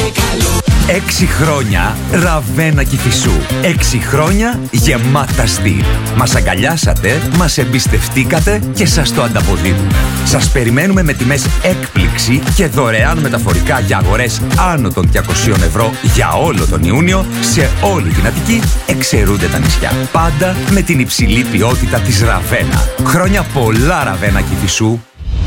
6 χρόνια Ραβένα Κηφισού. 6 χρόνια γεμάτα στυλ. Μας αγκαλιάσατε, μας εμπιστευτήκατε και σας το ανταποδίδουμε. Σας περιμένουμε με τιμές έκπληξη και δωρεάν μεταφορικά για αγορές άνω των 200 ευρώ για όλο τον Ιούνιο σε όλη την Αττική, εξαιρούνται τα νησιά. Πάντα με την υψηλή ποιότητα της Ραβένα. Χρόνια πολλά Ραβένα Κηφισού.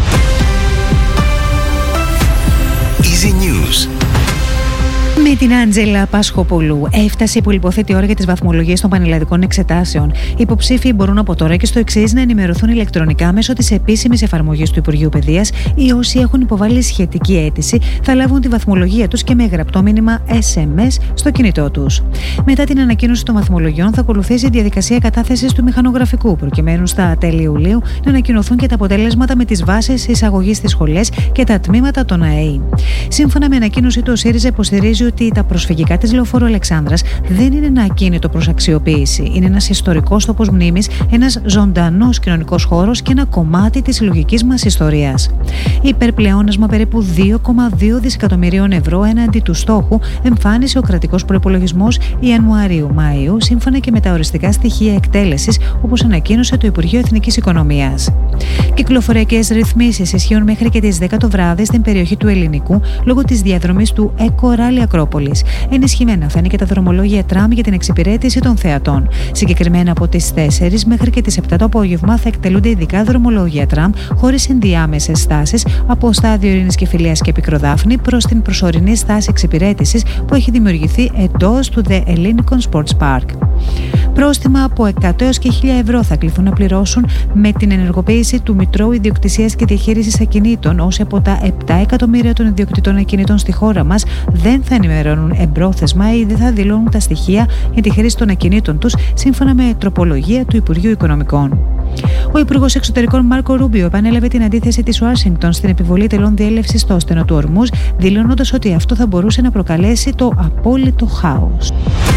Easy News. Με την Άντζελα Πασχοπούλου έφτασε η πολυποθέτη ώρα για τις βαθμολογίες των πανελλαδικών εξετάσεων. Οι υποψήφοι μπορούν από τώρα και στο εξής να ενημερωθούν ηλεκτρονικά μέσω της επίσημης εφαρμογής του Υπουργείου Παιδείας ή όσοι έχουν υποβάλει σχετική αίτηση θα λάβουν τη βαθμολογία τους και με γραπτό μήνυμα SMS στο κινητό τους. Μετά την ανακοίνωση των βαθμολογιών θα ακολουθήσει η διαδικασία κατάθεσης του μηχανογραφικού, προκειμένου στα τέλη Ιουλίου να ανακοινωθούν και τα αποτέλεσματα με τις βάσεις εισαγωγής στις σχολές και τα τμήματα των ΑΕΗ. Σύμφωνα με ανακοίνωση του, ο ΣΥΡΙΖΑ υποστηρίζει ότι τα προσφυγικά της Λεωφόρου Αλεξάνδρας δεν είναι ένα ακίνητο προς αξιοποίηση. Είναι ένας ιστορικός τόπος μνήμης, ένας ζωντανός κοινωνικός χώρος και ένα κομμάτι της συλλογικής μας ιστορίας. Υπερπλεόνασμα περίπου 2,2 δισεκατομμυρίων ευρώ έναντι του στόχου εμφάνισε ο κρατικός προϋπολογισμός Ιανουαρίου-Μαΐου, σύμφωνα και με τα οριστικά στοιχεία εκτέλεσης, όπως ανακοίνωσε το Υπουργείο Εθνικής Οικονομίας. Κυκλοφοριακές ρυθμίσεις ισχύουν μέχρι και τις 10 το βράδυ στην περιοχή του Ελληνικού λόγω της διαδρομής του Εκοράλι Ακρόπολης. Ενισχυμένα θα είναι και τα δρομολόγια τραμ για την εξυπηρέτηση των θεατών. Συγκεκριμένα από τις 4 μέχρι και τις 7 το απόγευμα θα εκτελούνται ειδικά δρομολόγια τραμ χωρίς ενδιάμεσες στάσεις από στάδιο Ειρήνης και Φιλίας και Πικροδάφνη προς την προσωρινή στάση εξυπηρέτησης που έχει δημιουργηθεί εντός του The Ellinikon Sports Park. Πρόστιμα από 100 έως και 1.000 ευρώ θα κληθούν να πληρώσουν με την ενεργοποίηση του Μητρώου Ιδιοκτησίας και Διαχείρισης Ακινήτων, όσοι από τα 7 εκατομμύρια των ιδιοκτητών ακινήτων στη χώρα μας δεν θα ενημερώνουν εμπρόθεσμα ή δεν θα δηλώνουν τα στοιχεία για τη χρήση των ακινήτων τους, σύμφωνα με τροπολογία του Υπουργείου Οικονομικών. Ο Υπουργός Εξωτερικών Μάρκο Ρούμπιο επανέλαβε την αντίθεση της Ουάσιγκτον στην επιβολή τελών διέλευσης στο στενό του Ορμούζ, δηλώνοντας ότι αυτό θα μπορούσε να προκαλέσει το απόλυτο χάος.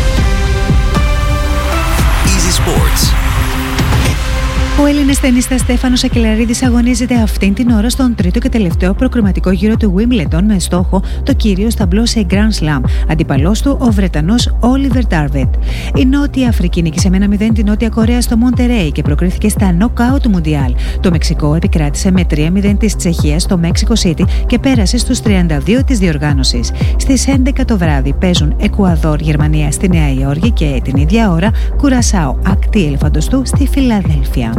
Easy Sports. Ο Έλληνας τενίστας Στέφανος Ακελαρίδης αγωνίζεται αυτήν την ώρα στον τρίτο και τελευταίο προκριματικό γύρο του Wimbledon με στόχο το κύριο ταμπλό σε Grand Slam. Αντίπαλός του ο Βρετανός Όλιβερ Ντάρβετ. Η Νότια Αφρική νίκησε με 1-0 τη Νότια Κορέα στο Μοντερέι και προκρίθηκε στα νοκάου του Μουντιάλ. Το Μεξικό επικράτησε με 3-0 της Τσεχίας στο Mexico City και πέρασε στους 32 της διοργάνωσης. Στις 11 το βράδυ παίζουν Εκουαδόρ Γερμανία στη Νέα Υόρκη και την ίδια ώρα Κουρασάο Ακτή Ελεφαντοστού στη Φιλαδέλφια.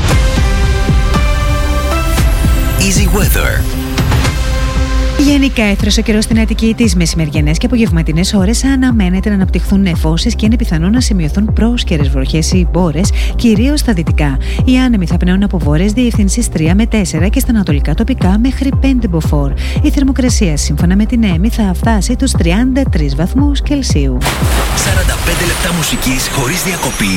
Easy Weather. Γενικά έθρος ο καιρός στην Αττική. Τις μεσημεριανές και απογευματινές ώρες αναμένεται να αναπτυχθούν νεφώσεις και είναι πιθανό να σημειωθούν πρόσκαιρες βροχές ή μπόρες, κυρίως στα δυτικά. Οι άνεμοι θα πνέουν από βόρειες διευθύνσεις 3 με 4 και στα ανατολικά τοπικά μέχρι 5 μποφόρ. Η θερμοκρασία σύμφωνα με την ΕΜΗ θα φτάσει τους 33 βαθμούς Κελσίου. 45 λεπτά μουσικής χωρίς διακοπή.